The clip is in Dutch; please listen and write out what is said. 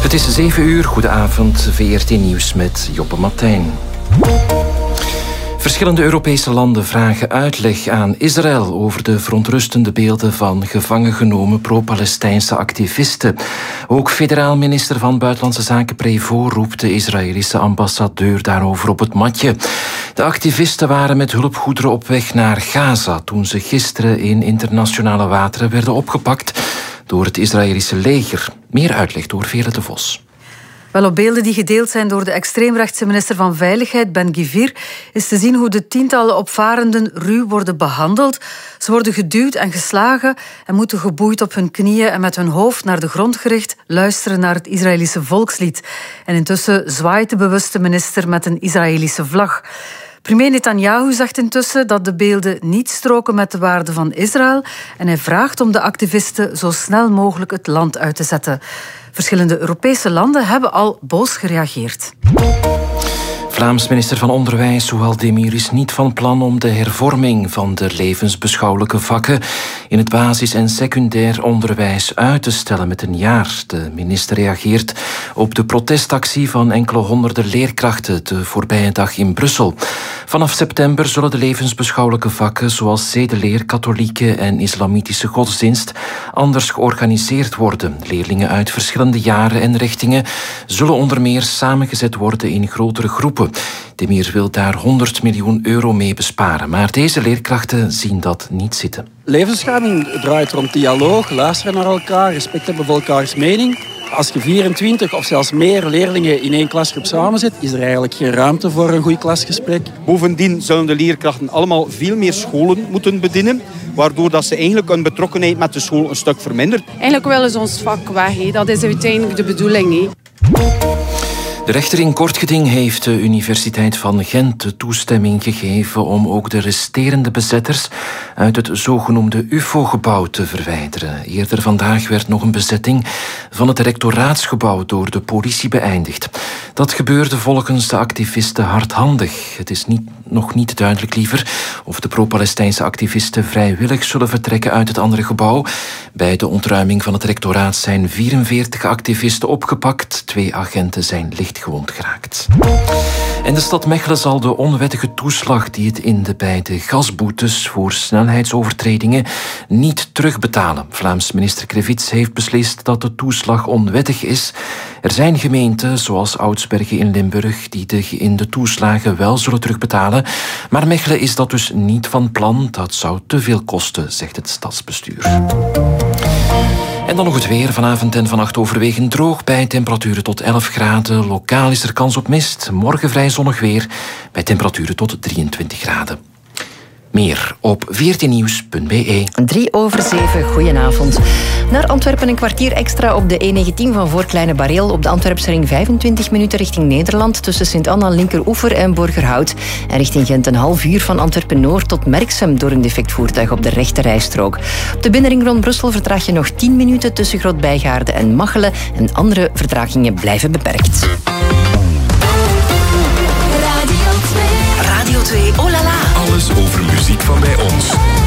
Het is 7 uur, goedenavond, VRT Nieuws met Joppe Martijn. Verschillende Europese landen vragen uitleg aan Israël over de verontrustende beelden van gevangen genomen pro-Palestijnse activisten. Ook federaal minister van Buitenlandse Zaken Prévost roept de Israëlische ambassadeur daarover op het matje. De activisten waren met hulpgoederen op weg naar Gaza toen ze gisteren in internationale wateren werden opgepakt door het Israëlische leger. Meer uitleg door Veerle de Vos. Wel, op beelden die gedeeld zijn door de extreemrechtse minister van Veiligheid, Ben-Gvir, is te zien hoe de tientallen opvarenden ruw worden behandeld. Ze worden geduwd en geslagen en moeten geboeid op hun knieën en met hun hoofd naar de grond gericht luisteren naar het Israëlische volkslied. En intussen zwaait de bewuste minister met een Israëlische vlag. Premier Netanyahu zegt intussen dat de beelden niet stroken met de waarden van Israël en hij vraagt om de activisten zo snel mogelijk het land uit te zetten. Verschillende Europese landen hebben al boos gereageerd. Vlaams minister van Onderwijs Souhal Demir is niet van plan om de hervorming van de levensbeschouwelijke vakken in het basis- en secundair onderwijs uit te stellen met een jaar. De minister reageert op de protestactie van enkele honderden leerkrachten de voorbije dag in Brussel. Vanaf september zullen de levensbeschouwelijke vakken zoals zedeleer, katholieke en islamitische godsdienst anders georganiseerd worden. Leerlingen uit verschillende jaren en richtingen zullen onder meer samengezet worden in grotere groepen. Demir wil daar 100 miljoen euro mee besparen, maar deze leerkrachten zien dat niet zitten. Levensbeschouwing draait rond dialoog, luisteren naar elkaar, respect hebben voor elkaars mening. Als je 24 of zelfs meer leerlingen in één klasgroep samenzet, is er eigenlijk geen ruimte voor een goed klasgesprek. Bovendien zullen de leerkrachten allemaal veel meer scholen moeten bedienen, waardoor dat ze eigenlijk hun betrokkenheid met de school een stuk vermindert. Eigenlijk willen ze ons vak weg, dat is uiteindelijk de bedoeling. De rechter in Kortgeding heeft de Universiteit van Gent de toestemming gegeven om ook de resterende bezetters uit het zogenoemde UFO-gebouw te verwijderen. Eerder vandaag werd nog een bezetting van het rectoraatsgebouw door de politie beëindigd. Dat gebeurde volgens de activisten hardhandig. Het is nog niet duidelijk liever of de pro-Palestijnse activisten vrijwillig zullen vertrekken uit het andere gebouw. Bij de ontruiming van het rectoraat zijn 44 activisten opgepakt. 2 agenten zijn lichtgewond geraakt. En de stad Mechelen zal de onwettige toeslag die het inde bij de gasboetes voor snelheidsovertredingen niet terugbetalen. Vlaams minister Krevits heeft beslist dat de toeslag onwettig is. Er zijn gemeenten, zoals Oudsbergen in Limburg, die de toeslagen wel zullen terugbetalen. Maar Mechelen is dat dus niet van plan. Dat zou te veel kosten, zegt het stadsbestuur. En dan nog het weer. Vanavond en vannacht overwegend droog bij temperaturen tot 11 graden. Lokaal is er kans op mist. Morgen vrij zonnig weer bij temperaturen tot 23 graden. Meer op vrtnieuws.be. 7:03, goedenavond. Naar Antwerpen een kwartier extra op de E19 van voor Kleine Bareel. Op de Antwerpse ring 25 minuten richting Nederland tussen Sint-Anna, Linkeroever en Borgerhout. En richting Gent een half uur van Antwerpen-Noord tot Merksem door een defect voertuig op de rechte rijstrook. Op de binnenring rond Brussel vertraag je nog 10 minuten tussen Groot-Bijgaarden en Machelen. En andere vertragingen blijven beperkt. Radio 2, oh la la. Alles over muziek van bij ons.